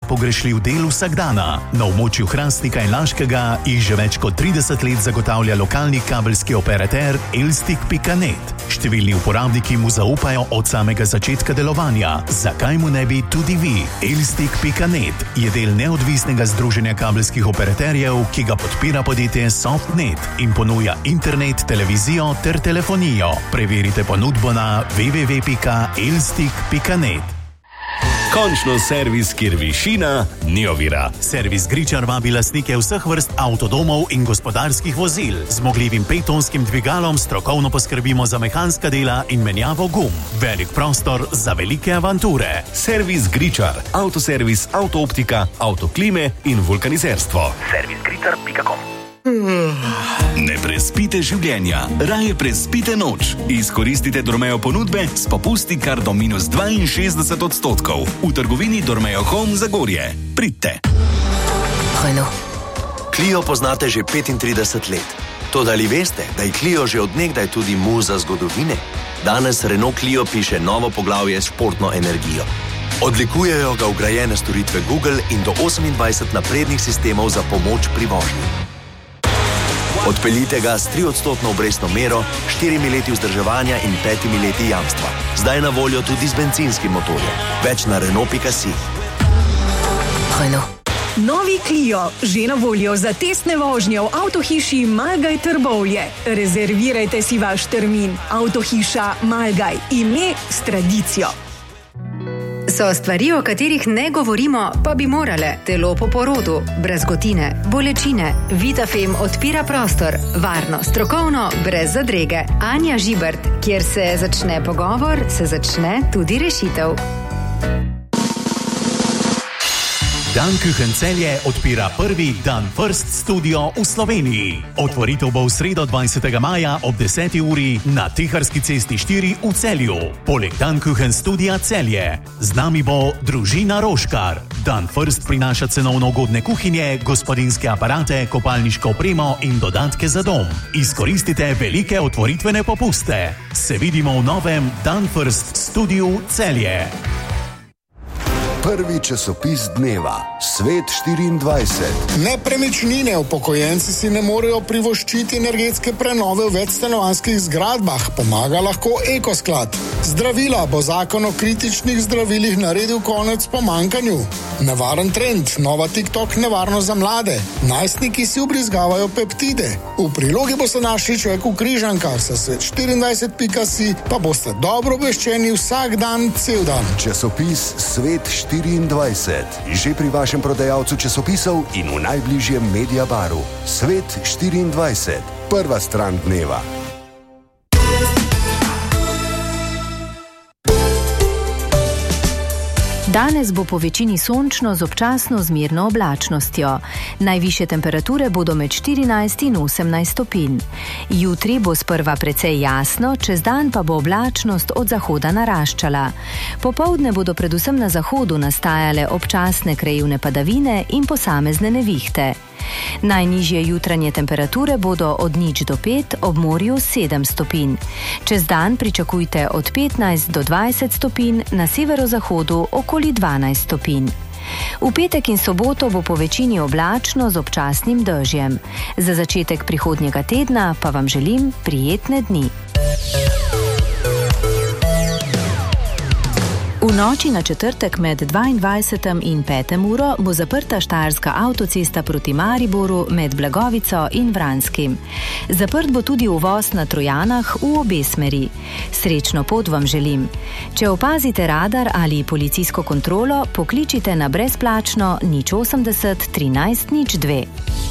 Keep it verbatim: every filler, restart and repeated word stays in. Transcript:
nepogrešljiv del vsakdana. Na območju Hrastnika in Laškega jih že več kot trideset let zagotavlja lokalni kabelski operater Elstik pika net. Številni uporabniki mu zaupajo od samega začetka delovanja. Zakaj mu ne bi tudi vi? Elstik pika net je del neodvisnega združenja kabelskih operaterjev, ki ga podpira podjetje Softnet in ponuja internet, televizijo ter telefonijo. Preverite ponudbo na w w w pika elstik pika net. Končno servis, kjer višina ni ovira. Servis Gričar vabi lastnike vseh vrst avtodomov in gospodarskih vozil. Z zmogljivim petonskim dvigalom strokovno poskrbimo za mehanska dela in menjavo gum. Velik prostor za velike avanture. Servis Gričar. Avtoservis, avtooptika, avtoklime in vulkanizerstvo. servis gričar pika com. Ne prespite življenja, raje prespite noč. Izkoristite Dormeo ponudbe s popusti kar do minus dvainšestdeset odstotkov. V trgovini Dormeo Home Zagorje. Pridite. Renault. Clio poznate že petintrideset let. Toda ali veste, da je Clio že od nekdaj tudi muza zgodovine? Danes Renault Clio piše novo poglavje s športno energijo. Odlikujejo ga vgrajene storitve Google in do osemindvajset naprednih sistemov za pomoč pri vožnji. Odpeljite ga s triodstotno obrestno mero, štirimi leti vzdrževanja in petimi leti jamstva. Zdaj na voljo tudi z bencinskim motorjem. Več na renault pika si. Renault. Novi Clio, že na voljo za testne vožnje v avtohiši Malgaj Trbovlje. Rezervirajte si vaš termin. Avtohiša Malgaj, ime s tradicijo. So stvari, o katerih ne govorimo, pa bi morale. Telo po porodu, brazgotine, bolečine. Vitafem odpira prostor. Varno, strokovno, brez zadrege. Anja Žibert, kjer se začne pogovor, se začne tudi rešitev. Dan Kuchen Celje odpira prvi Dan First studio v Sloveniji. Otvoritev bo v sredo dvajsetega maja ob deseti uri na Teharski cesti štiri v Celju. Poleg Dan Kuchen studia Celje. Z nami bo družina Roškar. Dan First prinaša cenovno ugodne kuhinje, gospodinjske aparate, kopalniško opremo in dodatke za dom. Izkoristite velike otvoritvene popuste. Se vidimo v novem Dan First studiu Celje. Prvi časopis dneva, Svet štiriindvajset. Nepremičnine upokojenci si ne morejo privoščiti energetske prenove v večstanovanjskih zgradbah, pomaga lahko Ekosklad. Zdravila bo zakon o kritičnih zdravilih naredil konec pomankanju. Nevaren trend, nova TikTok nevarno za mlade. Najstniki si ubrizgavajo peptide. V prilogi boste našli Človek v križankah, sa svet štiriindvajset pika si, pa boste dobro obveščeni vsak dan, cel dan. Časopis Svet štiriindvajset. Že pri vašem prodajalcu časopisov in v najbližjem Mediabaru. Svet štiriindvajset. Prva stran dneva. Danes bo po večini sončno z občasno zmerno oblačnostjo. Najvišje temperature bodo med štirinajst in osemnajst stopinj. Jutri bo sprva precej jasno, čez dan pa bo oblačnost od zahoda naraščala. Popoldne bodo predvsem na zahodu nastajale občasne krajevne padavine in posamezne nevihte. Najnižje jutranje temperature bodo od nič do pet, ob morju sedem stopinj. Čez dan pričakujte od petnajst do dvajset stopinj, na severozahodu okoli dvanajst stopinj. V petek in soboto bo po večini oblačno z občasnim dežjem. Za začetek prihodnjega tedna pa vam želim prijetne dni. V noči na četrtek med dvaindvajsetim in petim uro bo zaprta štajerska avtocesta proti Mariboru med Blagovico in Vranskim. Zaprt bo tudi uvoz na Trojanah v obe smeri. Srečno pot vam želim. Če opazite radar ali policijsko kontrolo, pokličite na brezplačno nič osemdeset trinajst nič dve.